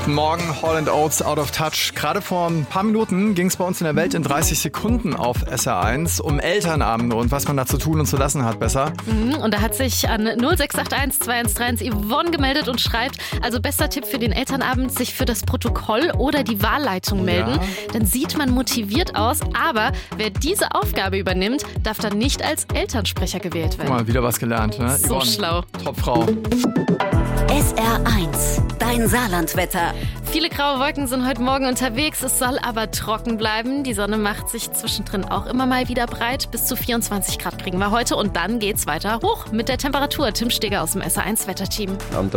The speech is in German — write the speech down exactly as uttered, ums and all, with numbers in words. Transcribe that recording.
Guten Morgen, Holland Oates, Out of Touch. Gerade vor ein paar Minuten ging es bei uns in der Welt in dreißig Sekunden auf S R eins um Elternabende und was man da zu tun und zu lassen hat, besser. Mhm, und da hat sich an null sechs acht eins zwei eins drei eins Yvonne gemeldet und schreibt, also bester Tipp für den Elternabend, sich für das Protokoll oder die Wahlleitung melden. Ja. Dann sieht man motiviert aus, aber wer diese Aufgabe übernimmt, darf dann nicht als Elternsprecher gewählt werden. Guck mal, wieder was gelernt, ne? So Yvonne, schlau. Topfrau. S R eins, dein Saarlandwetter. Viele graue Wolken sind heute Morgen unterwegs, es soll aber trocken bleiben. Die Sonne macht sich zwischendrin auch immer mal wieder breit. Bis zu vierundzwanzig Grad kriegen wir heute und dann geht's weiter hoch mit der Temperatur. Tim Steger aus dem S R eins Wetterteam. Am